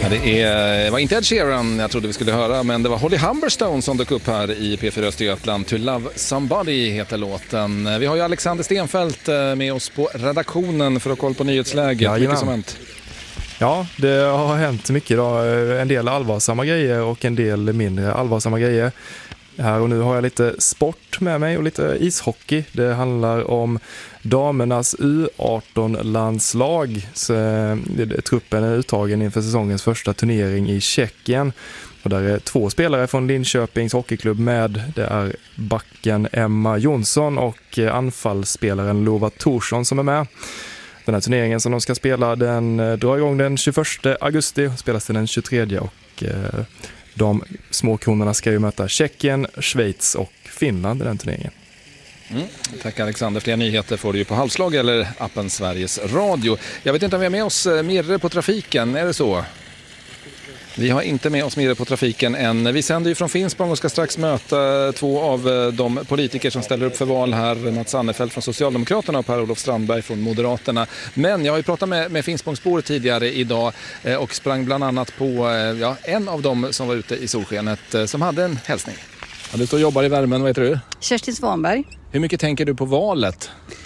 Ja, det var inte Ed Sheeran jag trodde vi skulle höra, men det var Holly Humberstone som dök upp här i P4 Östergötland. To Love Somebody heter låten. Vi har ju Alexander Stenfeldt med oss på redaktionen för att kolla på nyhetsläget. Mycket som hänt. Ja, det har hänt mycket idag. En del allvarsamma grejer och en del mindre allvarsamma grejer. Här och nu har jag lite sport med mig och lite ishockey. Det handlar om damernas U18-landslag. Truppen är uttagen inför säsongens första turnering i Tjeckien. Och där är 2 spelare från Linköpings hockeyklubb med. Det är backen Emma Jonsson och anfallsspelaren Lova Torsson som är med. Den här turneringen som de ska spela, den drar igång den 21 augusti och spelas den 23 och de små kronorna ska ju möta Tjeckien, Schweiz och Finland i den turneringen. Tack Alexander. Fler nyheter får du ju på Halvslag eller appen Sveriges Radio. Jag vet inte om vi har med oss Mirre på trafiken, är det så? Vi har inte med oss Mirre på trafiken än. Vi sänder ju från Finspång och ska strax möta 2 av de politiker som ställer upp för val här. Mats Annefelt från Socialdemokraterna och Per-Olof Strandberg från Moderaterna. Men jag har ju pratat med Finspångsbor tidigare idag och sprang bland annat på en av dem som var ute i solskenet som hade en hälsning. Ja, du står och jobbar i värmen, vad heter du? Kerstin Svanberg. Hur mycket tänker du på valet?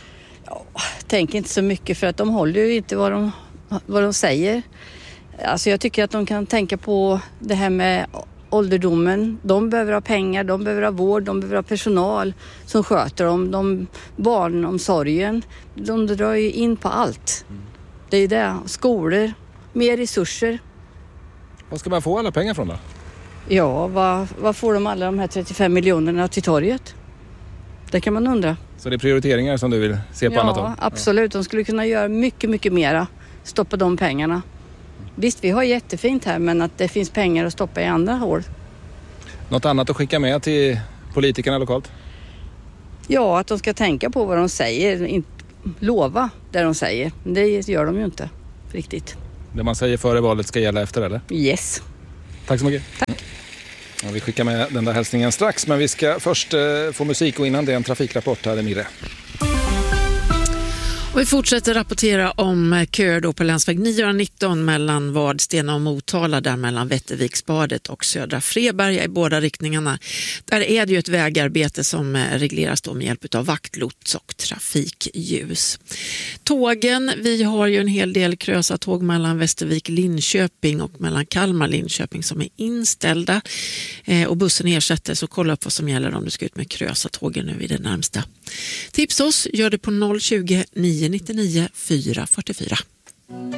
Tänker inte så mycket för att de håller ju inte vad de säger. Alltså jag tycker att de kan tänka på det här med ålderdomen. De behöver ha pengar, de behöver ha vård, de behöver ha personal som sköter dem. Barnomsorgen, de drar ju in på allt. Det är det. Skolor, mer resurser. Vad ska man få alla pengar från då? Ja, vad får de alla de här 35 miljonerna till torget? Det kan man undra. Så det är prioriteringar som du vill se på annat håll? Ja, absolut. De skulle kunna göra mycket, mycket mera. Stoppa de pengarna. Visst, vi har jättefint här, men att det finns pengar att stoppa i andra hål. Något annat att skicka med till politikerna lokalt? Ja, att de ska tänka på vad de säger. Inte lova det de säger. Det gör de ju inte riktigt. Det man säger före valet ska gälla efter, eller? Yes. Tack så mycket. Tack. Ja, vi skickar med den där hälsningen strax, men vi ska först få musik och innan det är en trafikrapport här i Mirre. Och vi fortsätter rapportera om köer då på länsväg 919 mellan Vadstena och Motala, där mellan Vätterviksbadet och Södra Freberga i båda riktningarna. Där är det ju ett vägarbete som regleras då med hjälp av vaktlots och trafikljus. Tågen, vi har ju en hel del Krösa-tåg mellan Västervik-Linköping och mellan Kalmar-Linköping som är inställda. Och bussen ersätter, så kolla upp vad som gäller om du ska ut med Krösa-tågen nu i det närmsta. Tips oss, gör det på 020 999 444.